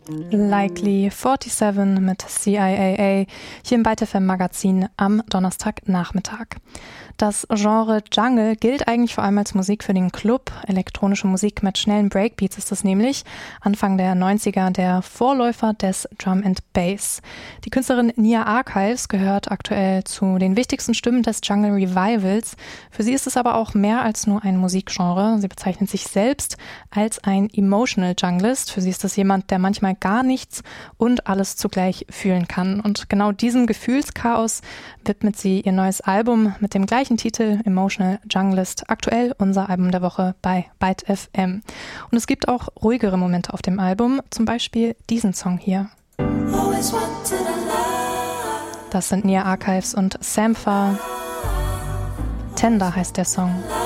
Likely 47 mit CIAA hier im Byte FM Magazin am Donnerstagnachmittag. Das Genre Jungle gilt eigentlich vor allem als Musik für den Club. Elektronische Musik mit schnellen Breakbeats ist es nämlich. Anfang der 90er der Vorläufer des Drum and Bass. Die Künstlerin Nia Archives gehört aktuell zu den wichtigsten Stimmen des Jungle Revivals. Für sie ist es aber auch mehr als nur ein Musikgenre. Sie bezeichnet sich selbst als ein Emotional Junglist. Für sie ist es jemand, der manchmal gar nichts und alles zugleich fühlen kann. Und genau diesem Gefühlschaos widmet sie ihr neues Album mit dem gleichen Titel Emotional Junglist. Aktuell unser Album der Woche bei Byte FM. Und es gibt auch ruhigere Momente auf dem Album, zum Beispiel diesen Song hier. Das sind Nia Archives und Sampha. Tender heißt der Song.